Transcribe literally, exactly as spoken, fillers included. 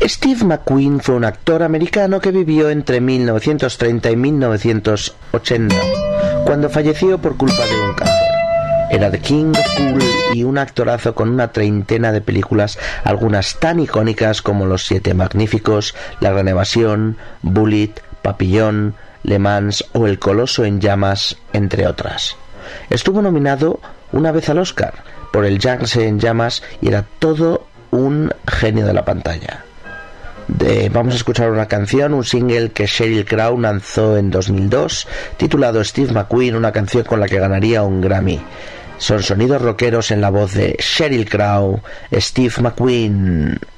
Steve McQueen fue un actor americano que vivió entre mil novecientos treinta y mil novecientos ochenta, cuando falleció por culpa de un cáncer. Era The King of Cool y un actorazo con una treintena de películas, algunas tan icónicas como Los Siete Magníficos, La Gran Evasión, Bullitt, Papillón, Le Mans o El Coloso en Llamas, entre otras. Estuvo nominado una vez al Oscar por El Yangtze en Llamas y era todo un genio de la pantalla. De, vamos a escuchar una canción, un single que Sheryl Crow lanzó en dos mil dos, titulado Steve McQueen, una canción con la que ganaría un Grammy. Son sonidos rockeros en la voz de Sheryl Crow, Steve McQueen.